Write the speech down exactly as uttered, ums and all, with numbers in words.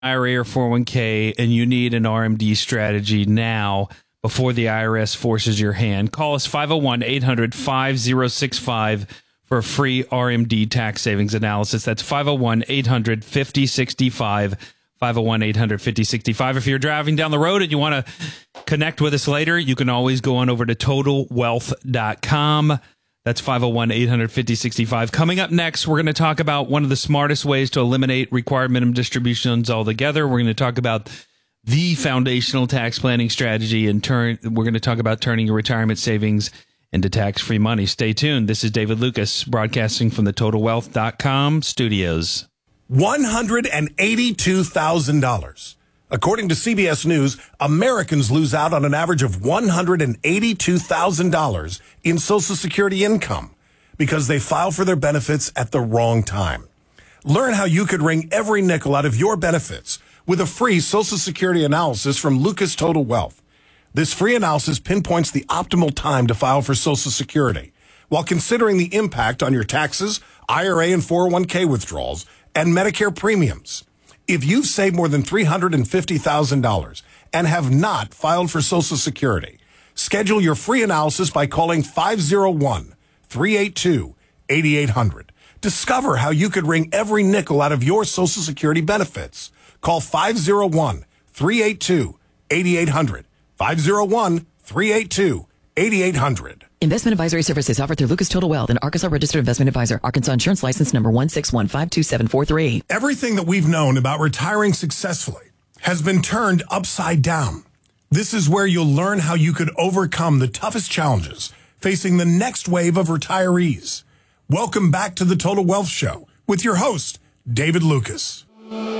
I R A or four oh one k and you need an R M D strategy now before the I R S forces your hand, call us five oh one, eight hundred, five oh six five for a free R M D tax savings analysis. That's five oh one, eight hundred, fifty, sixty-five, five oh one, eight hundred, fifty, sixty-five. If you're driving down the road and you want to connect with us later, you can always go on over to total wealth dot com. That's five oh one, eight hundred, fifty, sixty-five. Coming up next, we're going to talk about one of the smartest ways to eliminate required minimum distributions altogether. We're going to talk about the foundational tax planning strategy, and turn. We're going to talk about turning your retirement savings into tax-free money. Stay tuned. This is David Lucas, broadcasting from the total wealth dot com studios. one hundred eighty-two thousand dollars. According to C B S News, Americans lose out on an average of one hundred eighty-two thousand dollars in Social Security income because they file for their benefits at the wrong time. Learn how you could wring every nickel out of your benefits with a free Social Security analysis from Lucas Total Wealth. This free analysis pinpoints the optimal time to file for Social Security while considering the impact on your taxes, I R A and four oh one k withdrawals, and Medicare premiums. If you've saved more than three hundred fifty thousand dollars and have not filed for Social Security, schedule your free analysis by calling five oh one, three eight two, eight eight hundred. Discover how you could wring every nickel out of your Social Security benefits. Call five oh one, three eight two, eight eight hundred. five oh one, three eight two, eight eight hundred. Investment advisory services offered through Lucas Total Wealth, an Arkansas registered investment advisor. Arkansas insurance license number one six one five two seven four three. Everything that we've known about retiring successfully has been turned upside down. This is where you'll learn how you could overcome the toughest challenges facing the next wave of retirees. Welcome back to the Total Wealth Show with your host, David Lucas.